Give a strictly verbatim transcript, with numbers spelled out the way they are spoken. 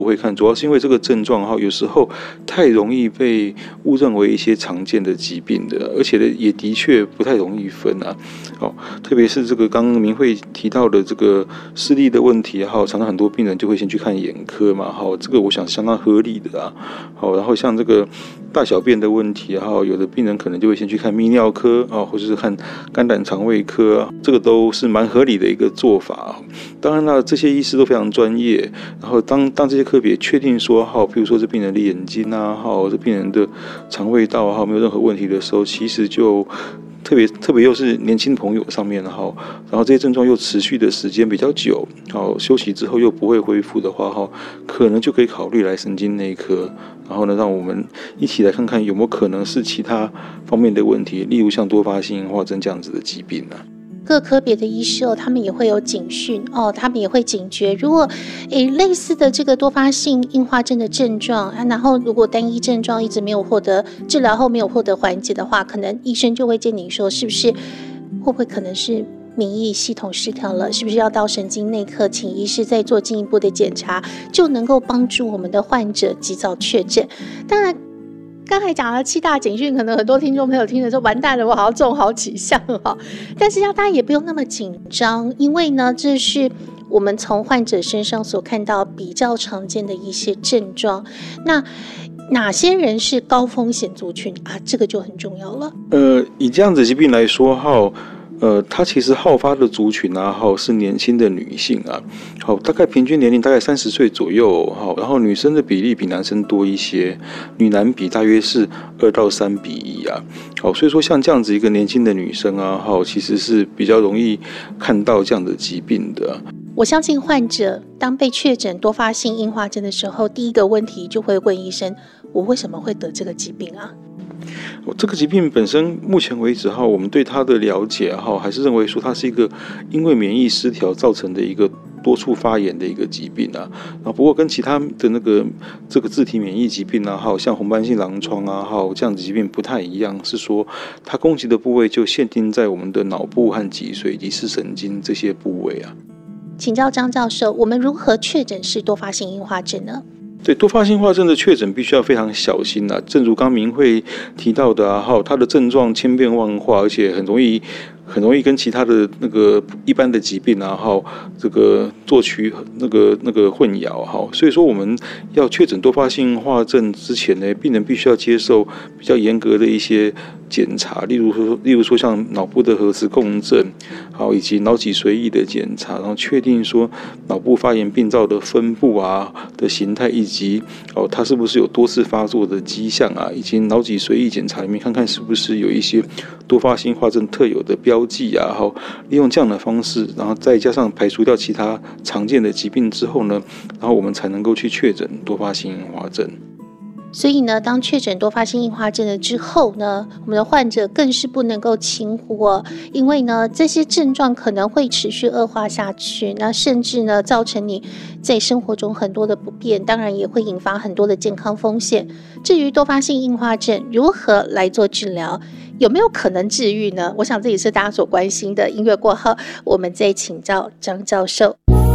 不会看，主要是因为这个症状哈，有时候太容易被误认为一些常见的疾病的，而且呢也的确不太容易分啊。哦，特别是这个刚刚明慧提到的这个视力的问题哈，常常很多病人就会先去看眼科嘛，哈，这个我想相当合理的啊。好，然后像这个大小便的问题哈，有的病人可能就会先去看泌尿科啊，或者是看肝胆肠胃科，这个都是蛮合理的一个做法。当然了，这些医师都非常专业，然后当当这些科别确定说，好，比如说这病人的眼睛啊，好，这病人的肠胃道啊，没有任何问题的时候，其实就特别特别又是年轻朋友上面，然后然后这些症状又持续的时间比较久，好，休息之后又不会恢复的话，哈，可能就可以考虑来神经内科，然后呢，让我们一起来看看有没有可能是其他方面的问题，例如像多发性硬化症这样子的疾病啊。 各科别的医师哦，他们也会有警讯哦，他们也会警觉，如果诶类似的这个多发性硬化症的症状啊，然后如果单一症状一直没有获得治疗后没有获得缓解的话，可能医生就会建议你说，是不是会不会可能是免疫系统失调了，是不是要到神经内科请医师再做进一步的检查，就能够帮助我们的患者及早确诊。当然刚才讲了七大警讯，可能很多听众朋友听了说完蛋了，我好像中好几项哈。但是要大家也不用那么紧张，因为呢，这是我们从患者身上所看到比较常见的一些症状。那哪些人是高风险族群啊？这个就很重要了。 呃，以这样子疾病来说，哈。呃，它其实好发的族群啊，好是年轻的女性啊，好，大概平均年龄大概三十岁左右，好，然后女生的比例比男生多一些，女男比大约是二到三比一啊，好，所以说像这样子一个年轻的女生啊，好，其实是比较容易看到这样的疾病的。 我相信患者当被确诊多发性硬化症的时候，第一个问题就会问医生：我为什么会得这个疾病啊？ 这个疾病本身，目前为止哈，我们对它的了解哈，还是认为说它是一个因为免疫失调造成的一个多处发炎的一个疾病啊。啊，不过跟其他的那个这个自体免疫疾病啊，还有像红斑性狼疮啊，还有这样的疾病不太一样，是说它攻击的部位就限定在我们的脑部和脊髓以及视神经这些部位啊。 请教张教授，我们如何确诊是多发性硬化症呢？ 对多发性硬化症的确诊必须要非常小心啊，正如刚明慧提到的啊，它的症状千变万化，而且很容易很容易跟其他的那个一般的疾病啊，哈，这个做取那个那个混淆哈，所以说我们要确诊多发性硬化症之前呢，病人必须要接受比较严格的一些检查，例如说，例如说像脑部的核磁共振，好，以及脑脊髓液的检查，然后确定说脑部发炎病灶的分布啊的形态，以及哦它是不是有多次发作的迹象啊，以及脑脊髓液检查里面看看是不是有一些多发性硬化症特有的标记啊，好，利用这样的方式，然后再加上排除掉其他常见的疾病之后呢，然后我们才能够去确诊多发性硬化症。 所以呢，当确诊多发性硬化症了之后呢，我们的患者更是不能够轻忽哦，因为呢，这些症状可能会持续恶化下去，那甚至呢，造成你在生活中很多的不便，当然也会引发很多的健康风险。至于多发性硬化症如何来做治疗，有没有可能治愈呢？我想这也是大家所关心的。音乐过后，我们再请教张教授。